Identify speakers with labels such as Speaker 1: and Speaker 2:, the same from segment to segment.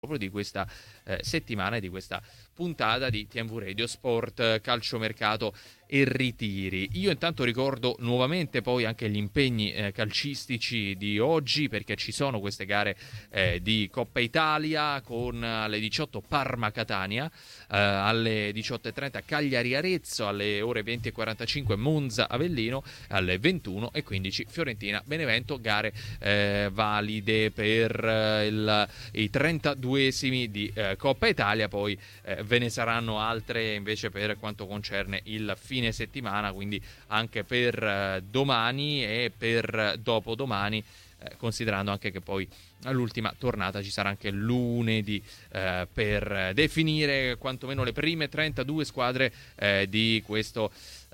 Speaker 1: proprio di questa settimana e di questa puntata di TMV Radio Sport, calciomercato e ritiri. Io intanto ricordo nuovamente poi anche gli impegni calcistici di oggi, perché ci sono queste gare di Coppa Italia con alle 18 Parma-Catania, alle 18:30 Cagliari-Arezzo, alle ore 20:45 Monza-Avellino, alle 21:15 Fiorentina-Benevento, gare valide per i 32esimi di Coppa Italia. Poi ve ne saranno altre invece per quanto concerne il fine settimana, quindi anche per domani e per dopodomani, considerando anche che poi all'ultima tornata ci sarà anche lunedì per definire quantomeno le prime 32 squadre di questa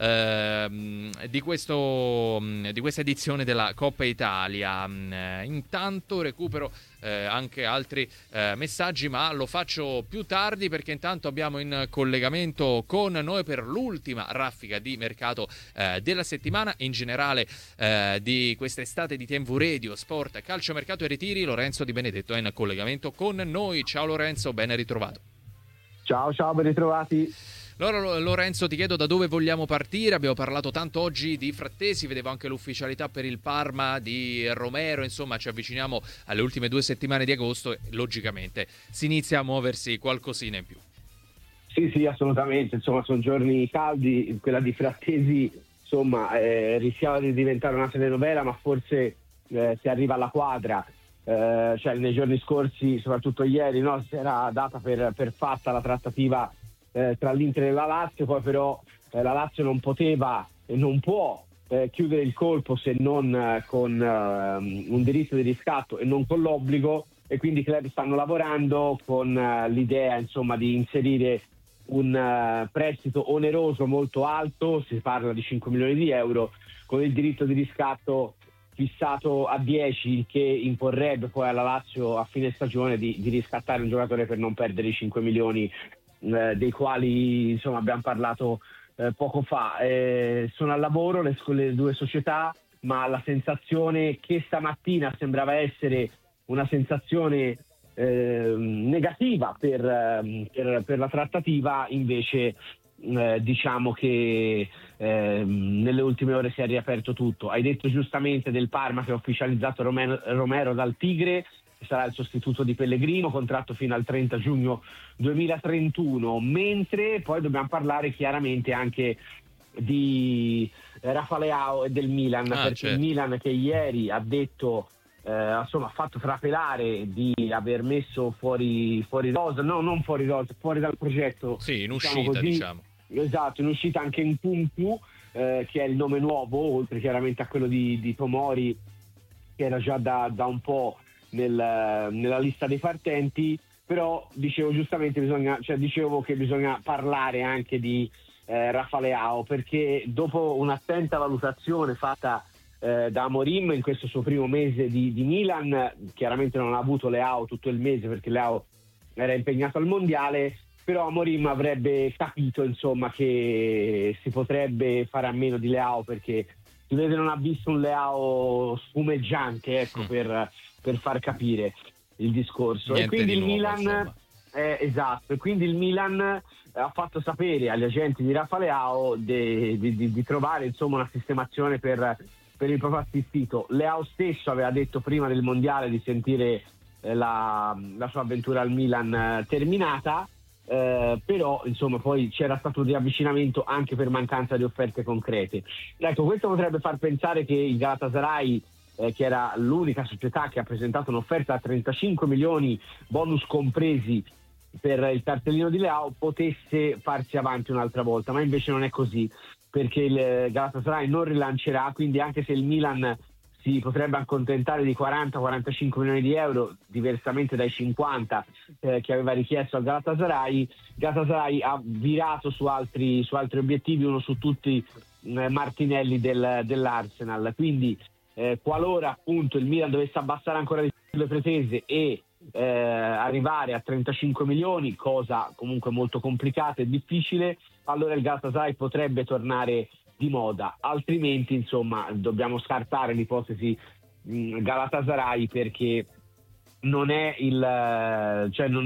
Speaker 1: edizione della Coppa Italia. Intanto recupero anche altri messaggi, ma lo faccio più tardi, perché intanto abbiamo in collegamento con noi per l'ultima raffica di mercato della settimana e in generale di quest'estate di TMV Radio Sport, calcio, mercato e ritiri. Lorenzo Di Benedetto è in collegamento con noi. Ciao Lorenzo, ben ritrovato.
Speaker 2: Ciao, ben ritrovati.
Speaker 1: Allora Lorenzo, ti chiedo da dove vogliamo partire. Abbiamo parlato tanto oggi di Frattesi, vedevo anche l'ufficialità per il Parma di Romero, insomma ci avviciniamo alle ultime 2 settimane di agosto e logicamente si inizia a muoversi qualcosina in più.
Speaker 2: Sì, assolutamente, insomma sono giorni caldi, quella di Frattesi insomma rischiava di diventare una telenovela, ma forse si arriva alla quadra. Cioè nei giorni scorsi, soprattutto ieri, no, si era data per fatta la trattativa tra l'Inter e la Lazio, poi però la Lazio non poteva e non può chiudere il colpo se non con un diritto di riscatto e non con l'obbligo, e quindi i club stanno lavorando con l'idea insomma di inserire un prestito oneroso molto alto, si parla di 5 milioni di euro, con il diritto di riscatto fissato a 10, che imporrebbe poi alla Lazio a fine stagione di riscattare un giocatore per non perdere i 5 milioni dei quali insomma abbiamo parlato poco fa. Sono al lavoro le due società, ma la sensazione che stamattina sembrava essere una sensazione negativa per la trattativa, invece diciamo che nelle ultime ore si è riaperto tutto. Hai detto giustamente del Parma, che ha ufficializzato Romero dal Tigre, che sarà il sostituto di Pellegrino, contratto fino al 30 giugno 2031, mentre poi dobbiamo parlare chiaramente anche di Rafa Leao e del Milan, perché
Speaker 1: certo.
Speaker 2: Il Milan, che ieri ha detto insomma ha fatto trapelare di aver messo fuori rosa, no, non fuori rosa, fuori dal progetto,
Speaker 1: sì, in uscita,
Speaker 2: diciamo così.
Speaker 1: Diciamo.
Speaker 2: Esatto, in uscita anche in Nkunku, che è il nome nuovo, oltre chiaramente a quello di Tomori, che era già da un po' nella lista dei partenti. Però dicevo che bisogna parlare anche di Rafa Leao, perché dopo un'attenta valutazione fatta da Amorim in questo suo primo mese di Milan, chiaramente non ha avuto Leao tutto il mese perché Leao era impegnato al mondiale, però Amorim avrebbe capito insomma che si potrebbe fare a meno di Leao, perché si vede non ha visto un Leao spumeggiante, ecco, per far capire il discorso.
Speaker 1: Niente,
Speaker 2: e quindi
Speaker 1: di
Speaker 2: il
Speaker 1: nuovo,
Speaker 2: Milan esatto, e quindi il Milan ha fatto sapere agli agenti di Rafa Leao di trovare insomma una sistemazione per il proprio assistito. Leao stesso aveva detto prima del mondiale di sentire la sua avventura al Milan terminata, però insomma poi c'era stato un riavvicinamento anche per mancanza di offerte concrete. Ecco, questo potrebbe far pensare che il Galatasaray, che era l'unica società che ha presentato un'offerta a 35 milioni bonus compresi per il cartellino di Leao, potesse farsi avanti un'altra volta, ma invece non è così, perché il Galatasaray non rilancerà, quindi anche se il Milan si potrebbe accontentare di 40-45 milioni di euro, diversamente dai 50 che aveva richiesto al Galatasaray ha virato su altri obiettivi, uno su tutti Martinelli dell'Arsenal. Quindi qualora appunto il Milan dovesse abbassare ancora di più le pretese e arrivare a 35 milioni, cosa comunque molto complicata e difficile, allora il Galatasaray potrebbe tornare di moda. Altrimenti insomma dobbiamo scartare l'ipotesi Galatasaray, perché non è cioè